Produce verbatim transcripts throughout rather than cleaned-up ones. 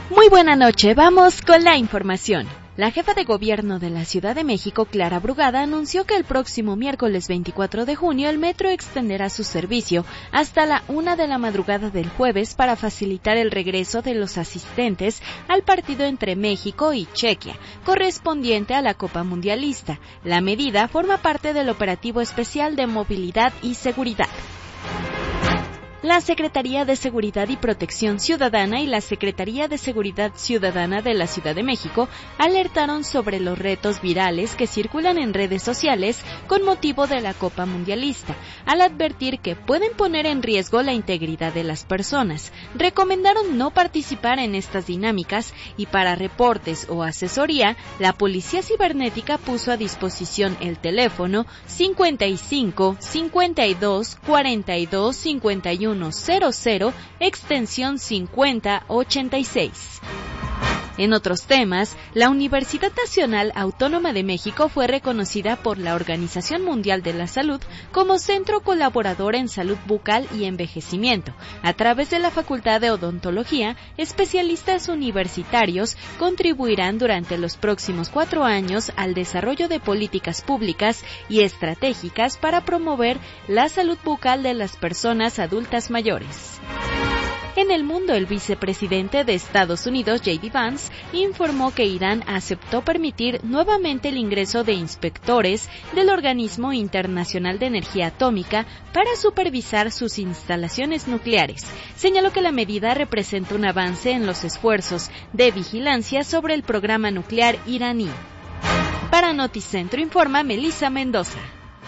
Muy buena noche, vamos con la información. La jefa de gobierno de la Ciudad de México, Clara Brugada, anunció que el próximo miércoles veinticuatro de junio el metro extenderá su servicio hasta la una de la madrugada del jueves para facilitar el regreso de los asistentes al partido entre México y Chequia, correspondiente a la Copa Mundialista. La medida forma parte del operativo especial de movilidad y seguridad. La Secretaría de Seguridad y Protección Ciudadana y la Secretaría de Seguridad Ciudadana de la Ciudad de México alertaron sobre los retos virales que circulan en redes sociales con motivo de la Copa Mundialista, al advertir que pueden poner en riesgo la integridad de las personas. Recomendaron no participar en estas dinámicas y para reportes o asesoría, la Policía Cibernética puso a disposición el teléfono cincuenta y cinco, cincuenta y dos, cuarenta y dos, cincuenta y uno cero cero, extensión cincuenta ochenta y seis. En otros temas, la Universidad Nacional Autónoma de México fue reconocida por la Organización Mundial de la Salud como centro colaborador en salud bucal y envejecimiento. A través de la Facultad de Odontología, especialistas universitarios contribuirán durante los próximos cuatro años al desarrollo de políticas públicas y estratégicas para promover la salud bucal de las personas adultas mayores. En el mundo, el vicepresidente de Estados Unidos, J D Vance, informó que Irán aceptó permitir nuevamente el ingreso de inspectores del Organismo Internacional de Energía Atómica para supervisar sus instalaciones nucleares. Señaló que la medida representa un avance en los esfuerzos de vigilancia sobre el programa nuclear iraní. Para Noticentro informa Melissa Mendoza.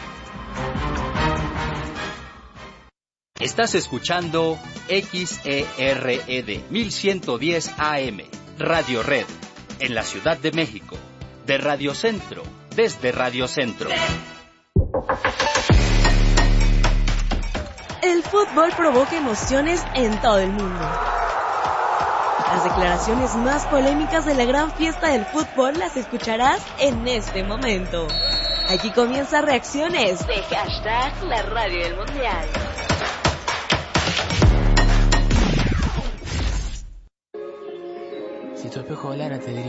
Estás escuchando X E R E D mil ciento diez A M, Radio Red, en la Ciudad de México, de Radio Centro, desde Radio Centro. El fútbol provoca emociones en todo el mundo. Las declaraciones más polémicas de la gran fiesta del fútbol las escucharás en este momento. Aquí comienza Reacciones de hashtag La Radio del Mundial. Si tu espejo hablara te diría